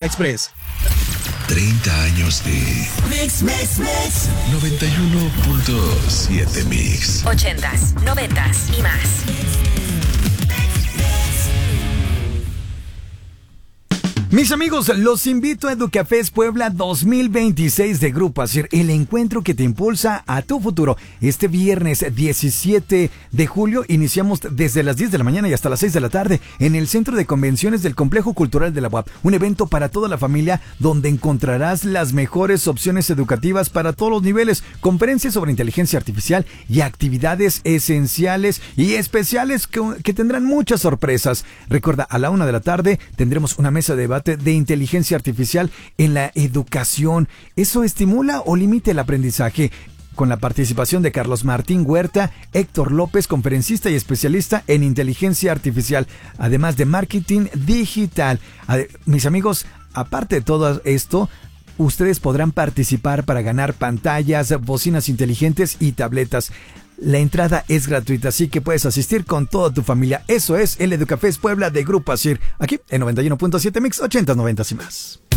Express. 30 años de Mix, mix, mix. 91.7 Mix. 80s, 90s y más. Mis amigos, los invito a Educafés Puebla 2026 de Grupo ASIR, el encuentro que te impulsa a tu futuro. Este viernes 17 de julio iniciamos desde las 10 de la mañana y hasta las 6 de la tarde en el Centro de Convenciones del Complejo Cultural de la UAP. Un evento para toda la familia donde encontrarás las mejores opciones educativas para todos los niveles, conferencias sobre inteligencia artificial y actividades esenciales y especiales que tendrán muchas sorpresas. Recuerda, a la 1 de la tarde tendremos una mesa de debate de inteligencia artificial en la educación. ¿Eso estimula o limita el aprendizaje? Con la participación de Carlos Martín Huerta, Héctor López, conferencista y especialista en inteligencia artificial, además de marketing digital. Mis amigos, aparte de todo esto, ustedes podrán participar para ganar pantallas, bocinas inteligentes y tabletas. La entrada es gratuita, así que puedes asistir con toda tu familia. Eso es el Educafés Puebla de Grupo ASIR, aquí en 91.7 Mix, 80, 90 y más.